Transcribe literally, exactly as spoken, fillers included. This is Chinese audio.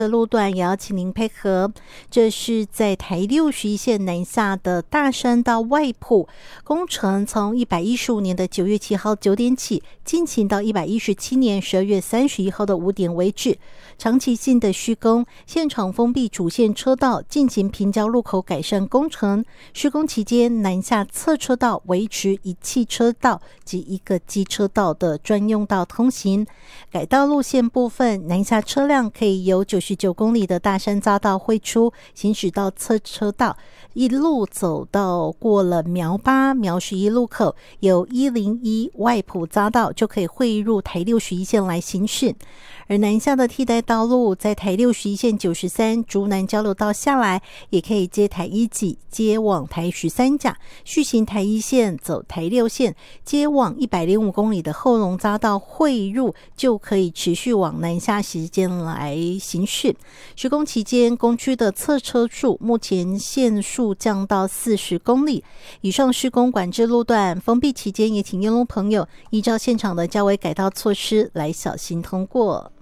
的路段也要请您配合。这是在台六十一线南下的大山到外埔工程，从一百一十五年的九月七号九点起进行到一百一十七年十二月三十一号的五点为止，长期性的施工，现场封闭主线车道，进行平交路口改善工程。施工期间，南下侧车道维持一汽车道及一个机车道的专用道通行。改道路线部分，南下车辆可以由九十九公里的大山匝道汇出，行驶到侧车道，一路走到过了苗八、苗十一路口，有一零一外埔匝道就可以汇入台六十一线来行驶。而南下的替代道路，在台六十一线九十三竹南交流道下来，也可以接台一己，接往台十三甲，续行台一线，走台六线，接往一百零五公里的后龙匝道汇入，就可以持续往南下时间来行驶。施工期间，工区的侧车数目前限数降到四十公里。以上施工管制路段封闭期间，也请用路朋友依照现场的交维改道措施来小心通过。